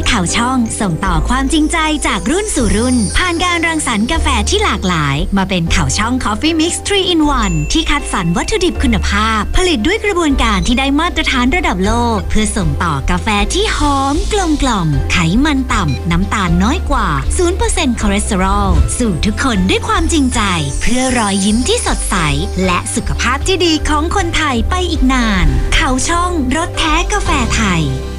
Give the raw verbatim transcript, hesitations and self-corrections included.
ข่าวช่องส่งต่อความจริงใจจากรุ่นสู่รุ่นผ่านการรังสรรค์กาแฟที่หลากหลายมาเป็นข่าวช่อง Coffee Mix ทรี in วัน ที่คัดสรรวัตถุดิบคุณภาพผลิตด้วยกระบวนการที่ได้มาตรฐานระดับโลกเพื่อส่งต่อกาแฟที่หอมกลมกล่อมไขมันต่ำน้ำตาลน้อยกว่า ศูนย์เปอร์เซ็นต์ คอเลสเตอรอลสู่ทุกคนด้วยความจริงใจเพื่อรอยยิ้มที่สดใสและสุขภาพที่ดีของคนไทยไปอีกนานข่าวช่องรสแท้กาแฟไทย